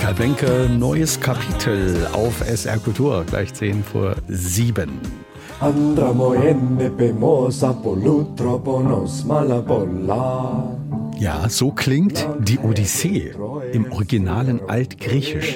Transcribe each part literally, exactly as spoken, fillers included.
Karl Benke, neues Kapitel auf S R Kultur, gleich zehn vor sieben. Ja, so klingt die Odyssee im originalen Altgriechisch.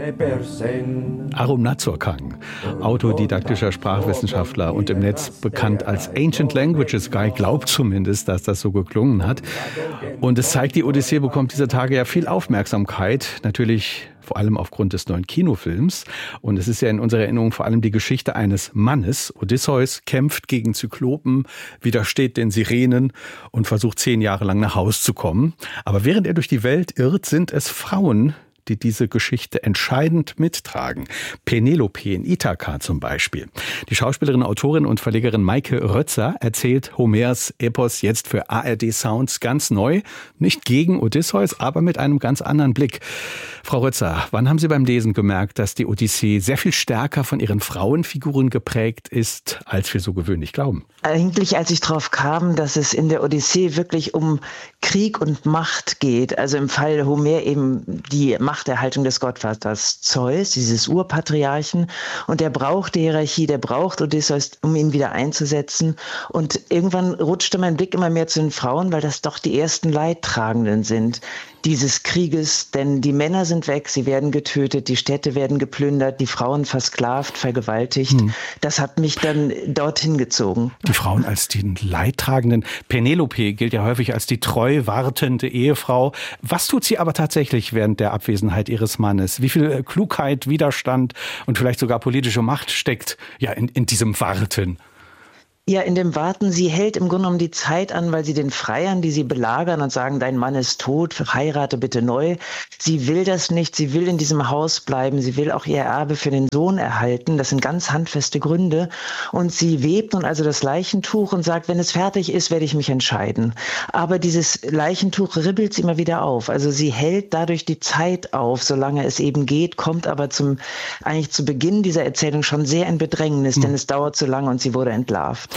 Arum Nazorkang, autodidaktischer Sprachwissenschaftler und im Netz bekannt als Ancient Languages Guy, glaubt zumindest, dass das so geklungen hat. Und es zeigt, die Odyssee bekommt dieser Tage ja viel Aufmerksamkeit, natürlich vor allem aufgrund des neuen Kinofilms. Und es ist ja in unserer Erinnerung vor allem die Geschichte eines Mannes. Odysseus kämpft gegen Zyklopen, widersteht den Sirenen und versucht zehn Jahre lang nach Haus zu kommen. Aber während er durch die Welt irrt, sind es Frauen, die diese Geschichte entscheidend mittragen. Penelope in Ithaka zum Beispiel. Die Schauspielerin, Autorin und Verlegerin Maike Rötzer erzählt Homers Epos jetzt für A R D Sounds ganz neu. Nicht gegen Odysseus, aber mit einem ganz anderen Blick. Frau Rötzer, wann haben Sie beim Lesen gemerkt, dass die Odyssee sehr viel stärker von ihren Frauenfiguren geprägt ist, als wir so gewöhnlich glauben? Eigentlich, als ich drauf kam, dass es in der Odyssee wirklich um Krieg und Macht geht. Also im Fall Homer eben die Machterhaltung des Gottvaters Zeus, dieses Urpatriarchen. Und der braucht die Hierarchie, der braucht Odysseus, um ihn wieder einzusetzen. Und irgendwann rutschte mein Blick immer mehr zu den Frauen, weil das doch die ersten Leidtragenden sind dieses Krieges, denn die Männer sind weg, sie werden getötet, die Städte werden geplündert, die Frauen versklavt, vergewaltigt. Hm. Das hat mich dann dorthin gezogen. Die Frauen als die Leidtragenden. Penelope gilt ja häufig als die treu wartende Ehefrau. Was tut sie aber tatsächlich während der Abwesenheit ihres Mannes? Wie viel Klugheit, Widerstand und vielleicht sogar politische Macht steckt ja in, in diesem Warten? Ja, in dem Warten, sie hält im Grunde genommen die Zeit an, weil sie den Freiern, die sie belagern und sagen, dein Mann ist tot, heirate bitte neu. Sie will das nicht, sie will in diesem Haus bleiben, sie will auch ihr Erbe für den Sohn erhalten. Das sind ganz handfeste Gründe. Und sie webt nun also das Leichentuch und sagt, wenn es fertig ist, werde ich mich entscheiden. Aber dieses Leichentuch ribbelt sie immer wieder auf. Also sie hält dadurch die Zeit auf, solange es eben geht, kommt aber zum eigentlich zu Beginn dieser Erzählung schon sehr in Bedrängnis, hm. denn es dauert zu lange und sie wurde entlarvt.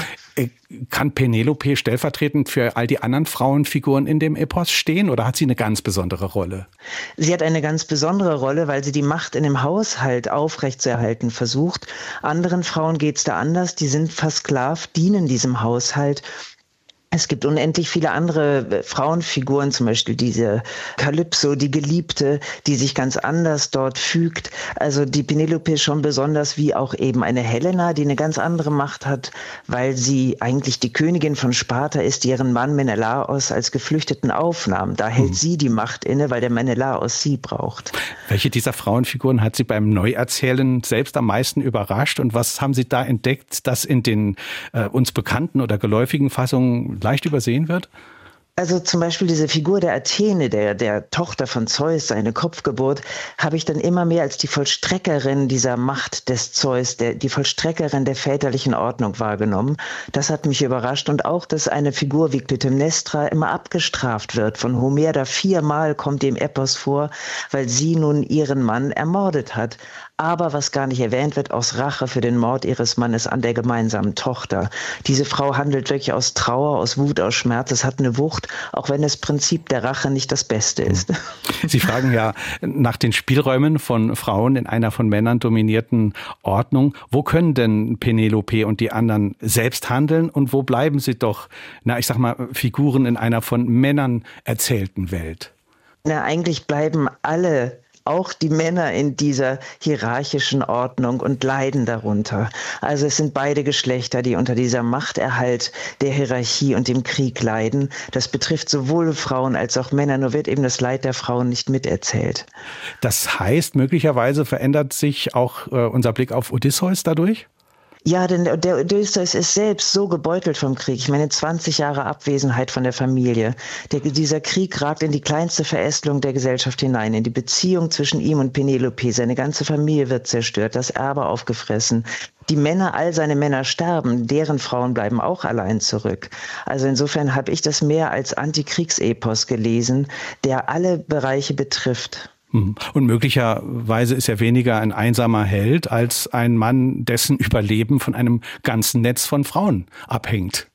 Kann Penelope stellvertretend für all die anderen Frauenfiguren in dem Epos stehen oder hat sie eine ganz besondere Rolle? Sie hat eine ganz besondere Rolle, weil sie die Macht in dem Haushalt aufrechtzuerhalten versucht. Anderen Frauen geht's da anders, die sind versklavt, dienen diesem Haushalt. Es gibt unendlich viele andere Frauenfiguren, zum Beispiel diese Kalypso, die Geliebte, die sich ganz anders dort fügt. Also die Penelope ist schon besonders, wie auch eben eine Helena, die eine ganz andere Macht hat, weil sie eigentlich die Königin von Sparta ist, die ihren Mann Menelaos als Geflüchteten aufnahm. Da hält hm. sie die Macht inne, weil der Menelaos sie braucht. Welche dieser Frauenfiguren hat Sie beim Neuerzählen selbst am meisten überrascht und was haben Sie da entdeckt, das in den äh, uns bekannten oder geläufigen Fassungen leicht übersehen wird? Also zum Beispiel diese Figur der Athene, der, der Tochter von Zeus, seine Kopfgeburt, habe ich dann immer mehr als die Vollstreckerin dieser Macht des Zeus, der, die Vollstreckerin der väterlichen Ordnung wahrgenommen. Das hat mich überrascht und auch, dass eine Figur wie Clytemnestra immer abgestraft wird. Von Homer da viermal kommt dem Epos vor, weil sie nun ihren Mann ermordet hat. Aber was gar nicht erwähnt wird, aus Rache für den Mord ihres Mannes an der gemeinsamen Tochter. Diese Frau handelt wirklich aus Trauer, aus Wut, aus Schmerz. Es hat eine Wucht, auch wenn das Prinzip der Rache nicht das Beste ist. Sie fragen ja nach den Spielräumen von Frauen in einer von Männern dominierten Ordnung. Wo können denn Penelope und die anderen selbst handeln und wo bleiben sie doch, na ich sag mal, Figuren in einer von Männern erzählten Welt? Na, eigentlich bleiben alle auch die Männer in dieser hierarchischen Ordnung und leiden darunter. Also es sind beide Geschlechter, die unter dieser Machterhalt der Hierarchie und dem Krieg leiden. Das betrifft sowohl Frauen als auch Männer, nur wird eben das Leid der Frauen nicht miterzählt. Das heißt, möglicherweise verändert sich auch äh, unser Blick auf Odysseus dadurch? Ja, denn der Odysseus ist selbst so gebeutelt vom Krieg. Ich meine, zwanzig Jahre Abwesenheit von der Familie. Der, dieser Krieg ragt in die kleinste Verästelung der Gesellschaft hinein, in die Beziehung zwischen ihm und Penelope. Seine ganze Familie wird zerstört, das Erbe aufgefressen. Die Männer, all seine Männer sterben, deren Frauen bleiben auch allein zurück. Also insofern habe ich das mehr als Antikriegsepos gelesen, der alle Bereiche betrifft. Und möglicherweise ist er weniger ein einsamer Held als ein Mann, dessen Überleben von einem ganzen Netz von Frauen abhängt.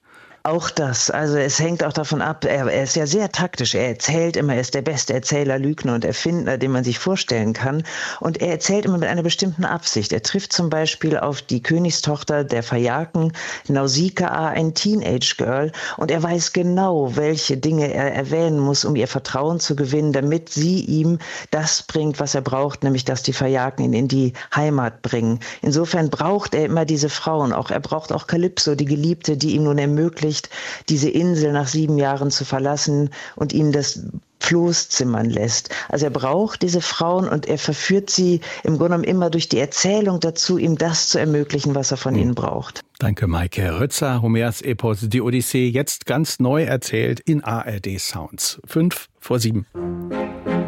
Auch das, also es hängt auch davon ab, er, er ist ja sehr taktisch, er erzählt immer, er ist der beste Erzähler, Lügner und Erfinder, den man sich vorstellen kann, und er erzählt immer mit einer bestimmten Absicht. Er trifft zum Beispiel auf die Königstochter der Phaiaken, Nausikaa, ein Teenage Girl, und er weiß genau, welche Dinge er erwähnen muss, um ihr Vertrauen zu gewinnen, damit sie ihm das bringt, was er braucht, nämlich dass die Phaiaken ihn in die Heimat bringen. Insofern braucht er immer diese Frauen, auch er braucht auch Kalypso, die Geliebte, die ihm nun ermöglicht, diese Insel nach sieben Jahren zu verlassen und ihnen das Floß zimmern lässt. Also er braucht diese Frauen und er verführt sie im Grunde genommen immer durch die Erzählung dazu, ihm das zu ermöglichen, was er von hm. ihnen braucht. Danke, Maike Rötzer. Homers Epos Die Odyssee, jetzt ganz neu erzählt in A R D Sounds. Fünf vor sieben.